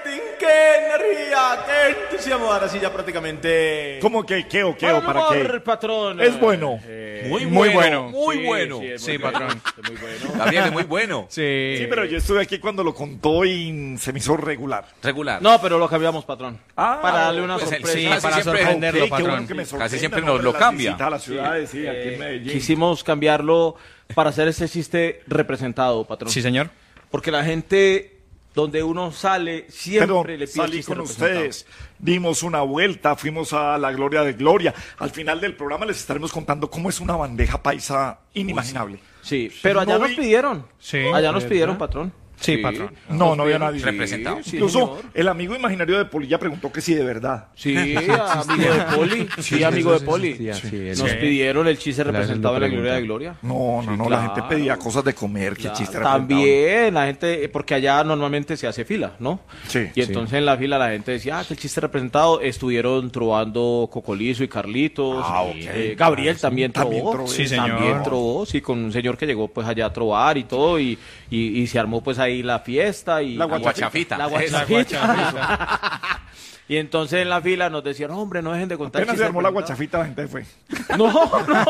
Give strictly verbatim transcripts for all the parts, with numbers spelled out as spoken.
rating, qué energía, qué entusiasmo. Ahora sí ya prácticamente... ¿Cómo que qué o qué o para qué? Patrón. Es bueno. Eh, Muy, muy bueno, bueno. muy sí, bueno. Sí, es Sí, muy bueno, patrón. es muy bueno. Gabriel es muy bueno. Sí. Sí, pero yo estuve aquí cuando lo contó y se me hizo regular. Regular. No, pero lo cambiamos, patrón. Ah, para darle una pues, sorpresa. sí, Casi para siempre- sorprenderlo, Ok, qué patrón. bueno que me Casi sorprenda, siempre ¿no? nos Pero lo las cambia. visitas a las ciudades, sí, aquí Eh, en Medellín. quisimos cambiarlo para hacer ese chiste representado, patrón. Sí, señor. Porque la gente, donde uno sale, siempre Perdón, le pide el salí chiste con representado. ustedes, dimos una vuelta, fuimos a la Gloria de Gloria. Al final del programa les estaremos contando cómo es una bandeja paisa inimaginable. Sí, pero allá No nos vi- pidieron. Sí. Allá nos pidieron, patrón. Sí, patrón. No, no había nadie. Representado. Sí, Incluso señor. el amigo imaginario de Polilla preguntó que sí, de verdad. Sí, amigo de Poli. Sí, amigo de Poli. Nos Sí. pidieron el chiste Claro, representado en lo la Gloria de preguntan. Gloria. No, no, Sí, no, la gente claro. pedía cosas de comer, que Claro, chiste representaban. también la gente, porque allá normalmente se hace fila, ¿no? Sí. Y entonces en la fila la gente decía, ah, que el chiste representado. Estuvieron trovando Cocolizo y Carlitos. Ah, ok. Eh, Gabriel también También trovó. trovó. Sí, señor. También trovó, sí, con un señor que llegó pues allá a trovar y todo. Y, y, y se armó pues ahí la fiesta. Y, La y- guachafita. La Esa guachafita. Y entonces en la fila nos decían, hombre, no dejen de contar. Apenas chistes se armó la representados". guachafita, la gente fue. No, no.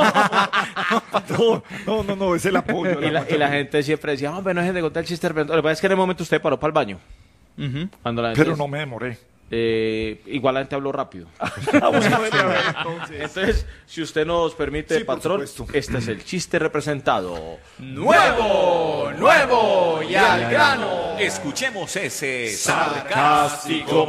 No, no, no, no, es el apoyo. Y la, y la gente siempre decía, hombre, no dejen de contar el chiste representado. Lo que pasa es que en el momento usted paró para el baño. Ujú. Cuando la gente Pero no me demoré. Eh, igual la gente habló rápido. Vamos a ver, a ver, entonces. Entonces, si usted nos permite, Sí, por patrón, supuesto. este es el chiste representado. Nuevo, nuevo y al grano. Escuchemos ese sarcástico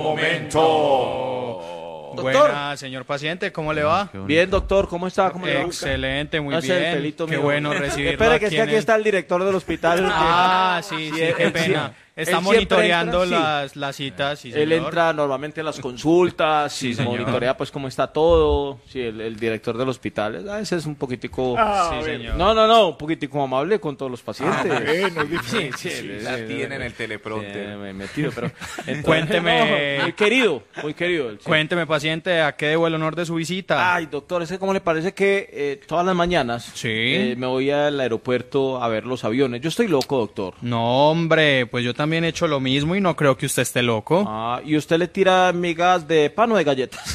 momento. Doctor. Buena, señor paciente, ¿cómo le va? Bien, doctor, ¿cómo está? ¿Cómo le va? Excelente, muy Ese es el bien. pelito Qué mío. bueno recibirlo. Espere, que es aquí que en aquí el- está el director del hospital. Ah, sí, sí, él- qué él pena. sie- Está él siempre monitoreando entra, sí. las, las citas, sí, Él señor. entra normalmente a las consultas, Sí, y señor. monitorea pues cómo está todo. Sí, el, el director del hospital, a veces es un poquitico... Ah, Sí, bueno. señor. No, no, no, un poquitico amable con todos los pacientes. Ah, bueno, es difícil. Sí, sí, La sí, tiene sí, en el sí, teleprompter. me he metido, pero... entonces, Cuénteme. no, muy querido, muy querido. sí. Cuénteme, paciente, ¿a qué debo el honor de su visita? Ay, doctor, ¿ese cómo le parece que eh, todas las mañanas Sí. eh, me voy al aeropuerto a ver los aviones? Yo estoy loco, doctor. No, hombre, pues yo también he hecho lo mismo y no creo que usted esté loco. Ah, ¿y usted le tira migas de pan o de galletas?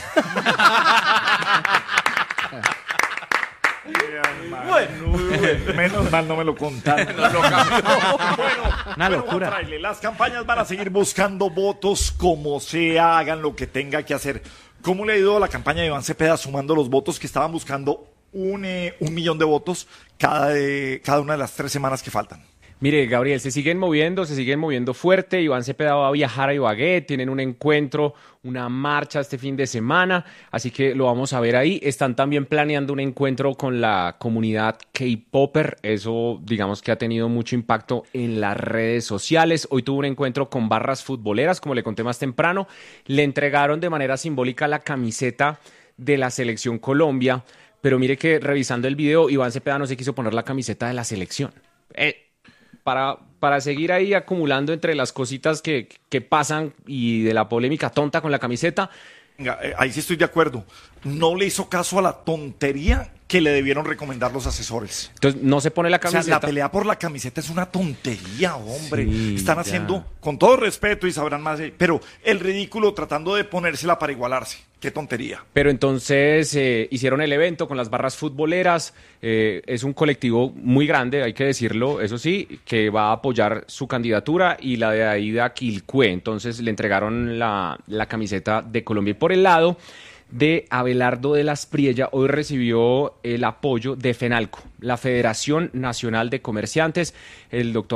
Bueno, menos mal no me lo contaron. bueno, Una bueno, locura. Juan Fraile, las campañas van a seguir buscando votos como sea, hagan lo que tenga que hacer. ¿Cómo le ha ido a la campaña de Iván Cepeda sumando los votos que estaban buscando un, eh, un millón de votos cada, de- cada una de las tres semanas que faltan? Mire, Gabriel, se siguen moviendo, se siguen moviendo fuerte. Iván Cepeda va a viajar a Ibagué, tienen un encuentro, una marcha este fin de semana, así que lo vamos a ver ahí. Están también planeando un encuentro con la comunidad K-Popper, eso digamos que ha tenido mucho impacto en las redes sociales. Hoy tuvo un encuentro con barras futboleras, como le conté más temprano. Le entregaron de manera simbólica la camiseta de la Selección Colombia, pero mire que revisando el video, Iván Cepeda no se quiso poner la camiseta de la selección. Eh, Para, para seguir ahí acumulando entre las cositas que, que pasan y de la polémica tonta con la camiseta. Venga, eh, ahí sí estoy de acuerdo. No le hizo caso a la tontería que le debieron recomendar los asesores. Entonces no se pone la O sea, camiseta. la pelea por la camiseta es una tontería, hombre. Sí, Están ya. haciendo, con todo respeto y sabrán más, eh, pero el ridículo tratando de ponérsela para igualarse. Qué tontería. Pero entonces eh, hicieron el evento con las barras futboleras. Eh, es un colectivo muy grande, hay que decirlo, eso sí, que va a apoyar su candidatura y la de Aida Quilcué. Entonces le entregaron la, la camiseta de Colombia. Y por el lado de Abelardo de las Priella, hoy recibió el apoyo de FENALCO, la Federación Nacional de Comerciantes. El doctor